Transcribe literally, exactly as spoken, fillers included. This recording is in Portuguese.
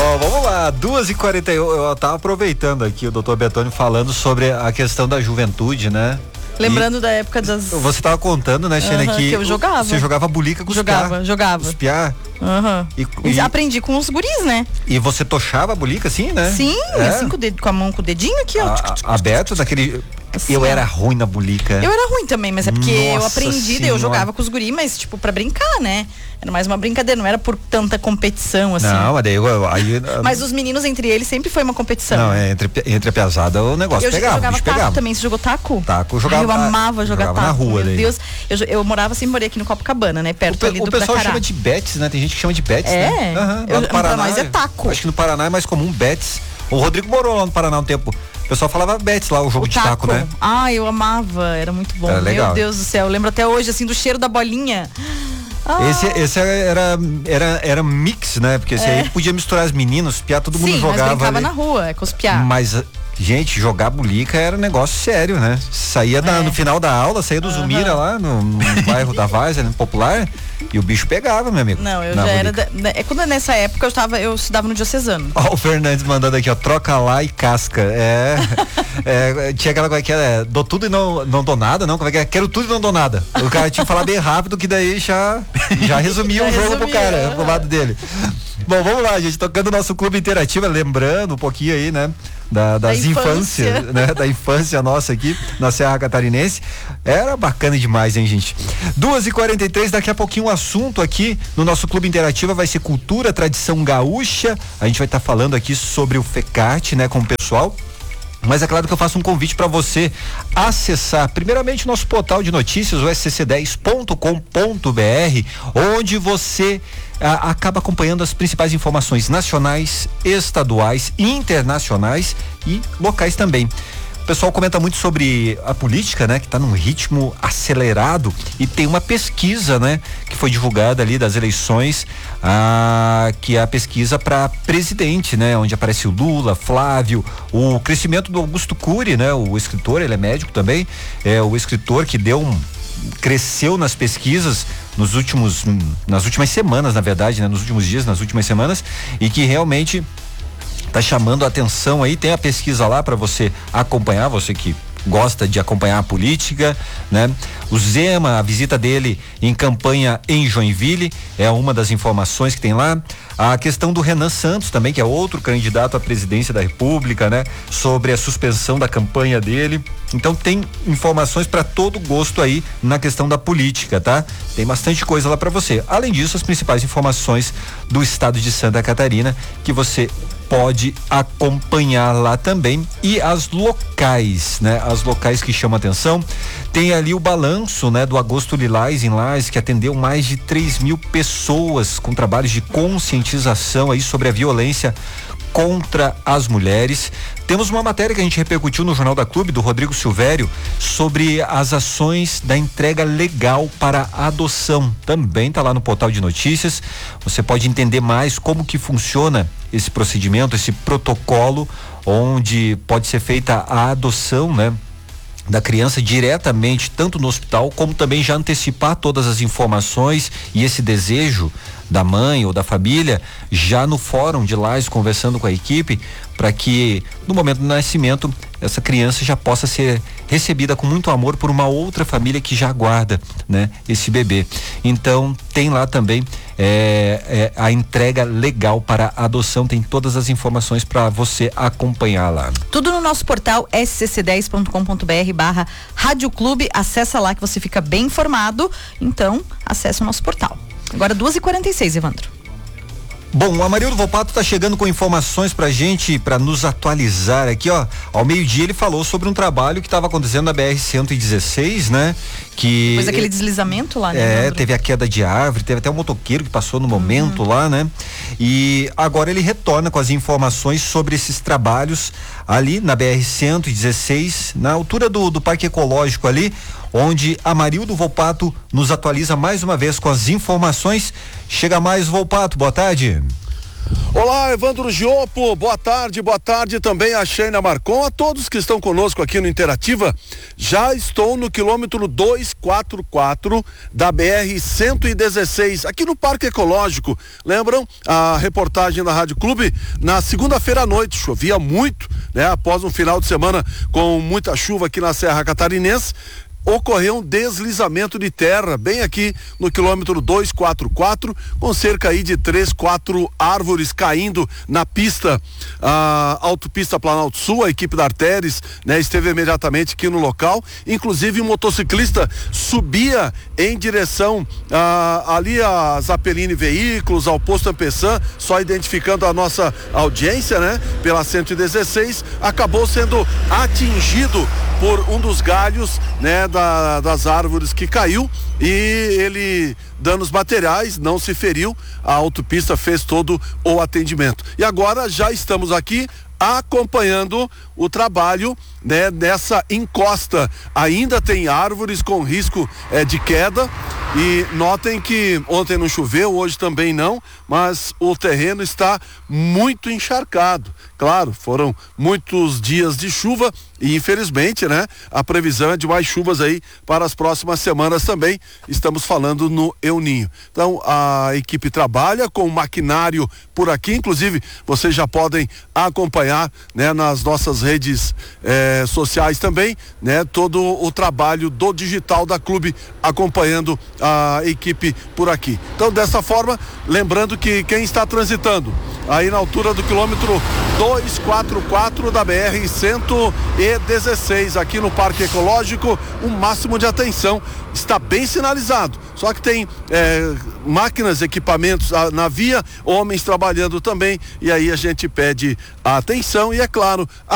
Bom, vamos lá, duas e quarenta e um, eu tava aproveitando aqui o doutor Betônio falando sobre a questão da juventude, né? Lembrando e da época das... Você tava contando, né, Xênia, uhum, que, que eu jogava. Você jogava bulica com os Jogava, piá, jogava. Os piá. Uhum. E, e... Aprendi com os guris, né? E você tochava a bulica assim, né? Sim, é? assim com, o dedo, com a mão, com o dedinho aqui, ó. A, aberto daquele... Assim, eu era ruim na bulica. Eu era ruim também, mas é porque Nossa eu aprendi, daí eu jogava com os guris, mas tipo, pra brincar, né? Era mais uma brincadeira, não era por tanta competição, assim. Não, mas daí eu, aí... Mas os meninos entre eles sempre foi uma competição. Não, é, entre, entre a piazada o negócio eu pegava, jogava bicho taco pegava. também, você jogou taco? Taco, eu jogava. Ai, eu amava jogar jogava taco, na rua, meu daí. Deus. Eu, eu morava, sempre morei aqui no Copacabana, né? Perto o, ali do O pessoal Bracará. chama de betes, né? Tem gente que chama de betes, é? né? Uhum, eu, lá no Paraná, pra nós é taco. Acho que no Paraná é mais comum betes. O Rodrigo morou lá no Paraná um tempo. O pessoal falava betes lá, o jogo o de taco. taco, né? Ah, eu amava, era muito bom. Era legal. Meu Deus do céu, eu lembro até hoje, assim, do cheiro da bolinha. Ah. Esse, esse era, era, era mix, né? Porque esse é. aí podia misturar as meninas, os piá, todo mundo Sim, jogava. Mas brincava ali. na rua, é com os piá. Mas, gente, jogar bulica era um negócio sério, né? Saía é. da, no final da aula, saía do uhum. Zumira lá, no, no bairro da Várzea, no Popular, e o bicho pegava, meu amigo. Não, eu já bulica. era. Da, é quando nessa época eu estava, eu estudava no Diocesano. Ó, o Fernandes mandando aqui, ó, troca lá e casca. É. é tinha aquela coisa que era, dou tudo e não, não dou nada, não? Como é que é? Quero tudo e não dou nada. O cara tinha que falar bem rápido, que daí já, já resumia já o jogo resumia, pro cara, uhum. pro lado dele. Bom, vamos lá, gente, tocando o nosso clube interativo, lembrando um pouquinho aí, né? Da, das da infâncias, infância. né? Da infância nossa aqui na Serra Catarinense. Era bacana demais, hein, gente? duas e quarenta e três, daqui a pouquinho o um assunto aqui no nosso clube interativo vai ser cultura, tradição gaúcha. A gente vai estar tá falando aqui sobre o FECART, né, com o pessoal. Mas é claro que eu faço um convite para você acessar primeiramente o nosso portal de notícias, o s c c dez ponto com ponto b r, onde você ah, acaba acompanhando as principais informações nacionais, estaduais, internacionais e locais também. O pessoal comenta muito sobre a política, né? Que está num ritmo acelerado, e tem uma pesquisa, né? Que foi divulgada ali das eleições, ah, que é a pesquisa para presidente, né? Onde aparece o Lula, Flávio, o crescimento do Augusto Cury, né? O escritor, ele é médico também, é o escritor que deu um cresceu nas pesquisas nos últimos, nas últimas semanas, na verdade, né? Nos últimos dias, nas últimas semanas, e que realmente tá chamando a atenção aí. Tem a pesquisa lá para você acompanhar, você que gosta de acompanhar a política, né? O Zema, a visita dele em campanha em Joinville é uma das informações que tem lá. A questão do Renan Santos também, que é outro candidato à presidência da República, né? Sobre a suspensão da campanha dele. Então tem informações para todo gosto aí na questão da política, tá? Tem bastante coisa lá para você. Além disso, as principais informações do estado de Santa Catarina que você pode acompanhar lá também, e as locais, né? As locais que chamam atenção. Tem ali o balanço, né? Do Agosto Lilás em Lages, que atendeu mais de três mil pessoas com trabalhos de conscientização aí sobre a violência contra as mulheres. Temos uma matéria que a gente repercutiu no Jornal da Clube, do Rodrigo Silvério, sobre as ações da entrega legal para a adoção. Também tá lá no portal de notícias. Você pode entender mais como que funciona esse procedimento, esse protocolo, onde pode ser feita a adoção, né? Da criança diretamente, tanto no hospital, como também já antecipar todas as informações e esse desejo da mãe ou da família já no fórum de Lages, conversando com a equipe, para que no momento do nascimento essa criança já possa ser recebida com muito amor por uma outra família que já aguarda, né, esse bebê. Então tem lá também é, é, a entrega legal para a adoção, tem todas as informações para você acompanhar lá. Tudo no nosso portal s c c dez ponto com ponto b r barra Rádio Clube. Acessa lá que você fica bem informado. Então acesse o nosso portal. Agora duas e quarenta e seis, Evandro. Bom, o Amarildo Volpato tá chegando com informações pra gente, pra nos atualizar aqui, ó. Ao meio-dia ele falou sobre um trabalho que estava acontecendo na B R cento e dezesseis, né? Que depois aquele deslizamento lá, né? É, Evandro? Teve a queda de árvore, teve até um motoqueiro que passou no momento uhum. lá, né? E agora ele retorna com as informações sobre esses trabalhos ali na B R cento e dezesseis, na altura do, do Parque Ecológico ali, onde Amarildo Volpato nos atualiza mais uma vez com as informações. Chega mais, Volpato, boa tarde. Olá, Evandro Giopo, boa tarde, boa tarde também a Sheina Marcon, a todos que estão conosco aqui no Interativa. Já estou no quilômetro duzentos e quarenta e quatro da B R cento e dezesseis, aqui no Parque Ecológico. Lembram a reportagem da Rádio Clube? Na segunda-feira à noite, chovia muito, né? Após um final de semana com muita chuva aqui na Serra Catarinense, ocorreu um deslizamento de terra bem aqui no quilômetro duzentos e quarenta e quatro, com cerca aí de três, quatro árvores caindo na pista, a autopista Planalto Sul. A equipe da Arteres, né, esteve imediatamente aqui no local, inclusive um motociclista subia em direção a, ali a Zapeline Veículos, ao posto Ampessan, só identificando a nossa audiência, né, pela cento e dezesseis, acabou sendo atingido por um dos galhos, né, da, das árvores que caiu, e ele, danos materiais, não se feriu. A autopista fez todo o atendimento. E agora já estamos aqui acompanhando o trabalho, né, nessa encosta. Ainda tem árvores com risco eh, de queda, e notem que ontem não choveu, hoje também não, mas o terreno está muito encharcado. Claro, foram muitos dias de chuva e infelizmente, né, a previsão é de mais chuvas aí para as próximas semanas também. Estamos falando no El Ninho. Então a equipe trabalha com maquinário por aqui, inclusive vocês já podem acompanhar, né, nas nossas redes eh, sociais também, né, todo o trabalho do digital da Clube acompanhando a equipe por aqui. Então, dessa forma, lembrando que quem está transitando aí na altura do quilômetro duzentos e quarenta e quatro da B R cento e dezesseis, aqui no Parque Ecológico, o máximo de atenção, está bem sinalizado, só que tem é, máquinas, equipamentos a, na via, homens trabalhando também, e aí a gente pede a atenção e, é claro, a